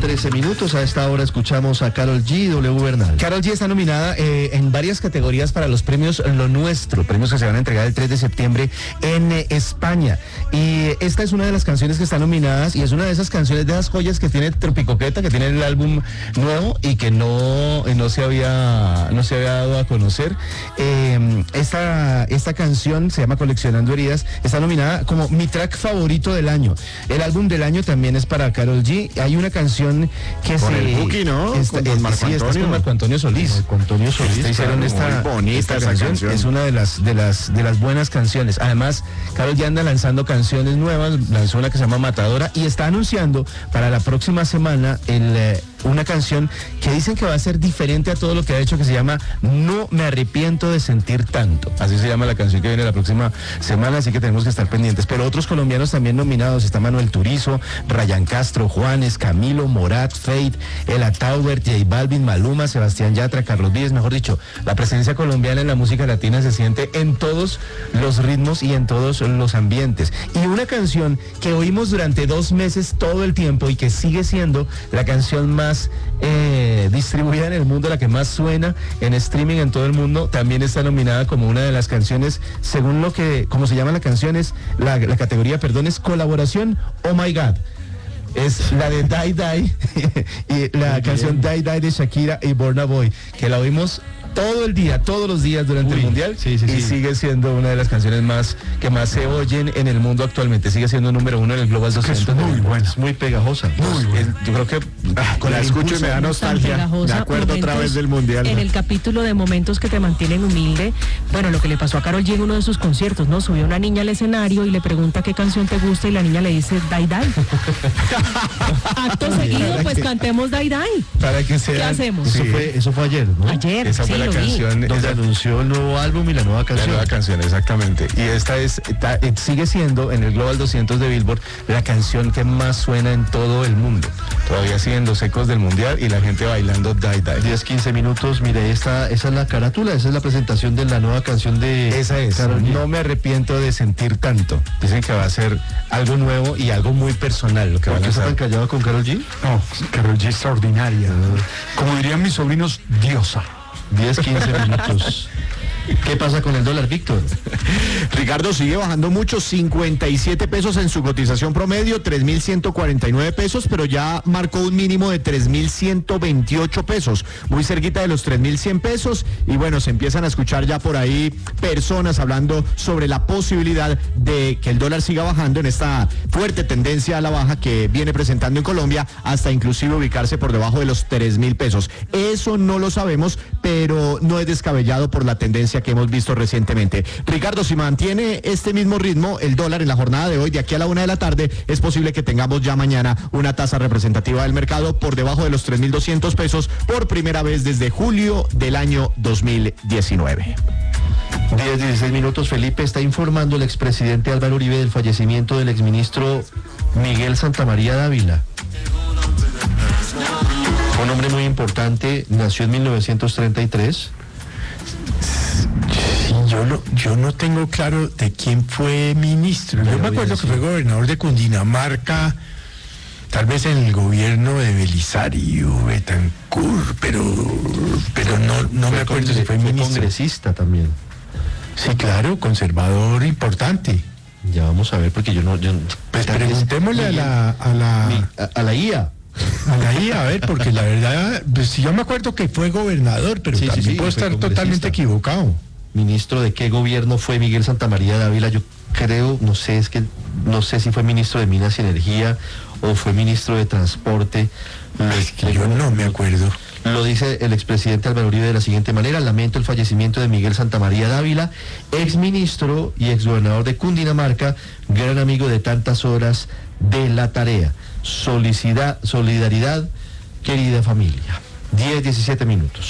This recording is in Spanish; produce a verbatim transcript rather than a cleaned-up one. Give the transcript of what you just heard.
trece minutos. A esta hora escuchamos a Karol G y W Bernal. Karol G está nominada eh, en varias categorías para los premios Lo Nuestro, premios que se van a entregar el tres de septiembre en eh, España. Y esta es una de las canciones que están nominadas y es una de esas canciones, de esas joyas que tiene Tropicoqueta, que tiene el álbum nuevo y que no, no, se, había, no se había dado a conocer. Eh, esta, esta canción se llama Coleccionando Heridas, está nominada como mi track favorito del año. El álbum del año también es para Karol G. Hay una canción que con se... el Buki, ¿no? Esta, con es, Marco sí, Antonio. esta es con Marco Antonio Solís. Marco Antonio Solís. Esta hicieron claro, esta, muy bonita esta esa canción. canción. Es una de las, de las, de las buenas canciones. Además, Karol G anda lanzando canciones nuevas, lanzó una que se llama Matadora y está anunciando para la próxima semana el... Eh, una canción que dicen que va a ser diferente a todo lo que ha hecho, que se llama No me arrepiento de sentir tanto. Así se llama la canción que viene la próxima semana, así que tenemos que estar pendientes. Pero otros colombianos también nominados, está Manuel Turizo, Ryan Castro, Juanes, Camilo, Morat, Fate, Ela Taubert, J Balvin, Maluma, Sebastián Yatra, Carlos Vives. Mejor dicho, la presencia colombiana en la música latina se siente en todos los ritmos y en todos los ambientes. Y una canción que oímos durante dos meses todo el tiempo y que sigue siendo la canción más Eh, distribuida en el mundo, la que más suena en streaming en todo el mundo, también está nominada como una de las canciones, según lo que, como se llama la canción, es la, la categoría, perdón, es colaboración Oh My God. Es la de Die Die y la Muy canción bien. Die Die de Shakira y Burna Boy, que la oímos todo el día, todos los días durante Uy, el mundial sí, sí, y sí. sigue siendo una de las canciones más que más se oyen en el mundo actualmente, sigue siendo número uno en el Global doscientos. Es muy buena, es muy pegajosa. Muy buena. Yo creo que ah, con la escucho y me da nostalgia. Me acuerdo otra vez del mundial. En el capítulo de momentos que te mantienen humilde, bueno, lo que le pasó a Karol G en uno de sus conciertos, ¿no? Subió una niña al escenario y le pregunta qué canción te gusta y la niña le dice Die Die. Acto seguido, pues cantemos Die Die. Para que sea. ¿Qué hacemos? Eso, Sí. fue, eso fue ayer, ¿no? Ayer, Esa sí, fue la lo canción vi. Donde esa, anunció el nuevo álbum y la nueva canción. La nueva canción, exactamente. Y esta es ta, sigue siendo en el Global doscientos de Billboard la canción que más suena en todo el mundo. Todavía siguen los ecos del mundial y la gente bailando Die Die. diez, quince minutos, mire, esta, esa es la carátula, esa es la presentación de la nueva canción de Esa es, Karol G. No me arrepiento de sentir tanto. Dicen que va a ser algo nuevo y algo muy personal lo que ¿Por van qué a está hacer. tan callado con Karol G? No, Karol G extraordinaria. Como dirían mis sobrinos, diosa. diez, quince minutos. ¿Qué pasa con el dólar, Víctor? Ricardo, sigue bajando mucho, cincuenta y siete pesos en su cotización promedio, tres mil ciento cuarenta y nueve pesos, pero ya marcó un mínimo de tres mil ciento veintiocho pesos, muy cerquita de los tres mil cien pesos, y bueno, se empiezan a escuchar ya por ahí personas hablando sobre la posibilidad de que el dólar siga bajando en esta fuerte tendencia a la baja que viene presentando en Colombia, hasta inclusive ubicarse por debajo de los tres mil pesos. Eso no lo sabemos, pero no es descabellado por la tendencia que hemos visto recientemente. Ricardo, si mantiene este mismo ritmo el dólar en la jornada de hoy, de aquí a la una de la tarde, es posible que tengamos ya mañana una tasa representativa del mercado por debajo de los tres mil doscientos pesos por primera vez desde julio del año dos mil diecinueve. diez, dieciséis minutos. Felipe, está informando el expresidente Álvaro Uribe del fallecimiento del exministro Miguel Santamaría Dávila. Fue un hombre muy importante, nació en mil novecientos treinta y tres. Sí, yo, lo, yo no tengo claro de quién fue ministro. Yo me acuerdo que fue gobernador de Cundinamarca, tal vez en el gobierno de Belisario Betancur, pero, pero no, no me acuerdo si fue ministro. Congresista también. Sí, claro, conservador importante. Ya vamos a ver, porque yo no... Yo, Pues preguntémosle a la... A la, a, a la I A. A la I A, a ver, porque la verdad, pues yo me acuerdo que fue gobernador, pero Sí, sí, también sí, puedo fue estar totalmente equivocado. Ministro de qué gobierno fue Miguel Santamaría Dávila. Yo creo, no sé, es que no sé si fue ministro de Minas y Energía o fue ministro de Transporte. Es que yo no me acuerdo. Lo dice el expresidente Álvaro Uribe de la siguiente manera: lamento el fallecimiento de Miguel Santamaría Dávila, exministro y exgobernador de Cundinamarca, gran amigo de tantas horas de la tarea. Solicidad, solidaridad, querida familia. diez, diecisiete minutos.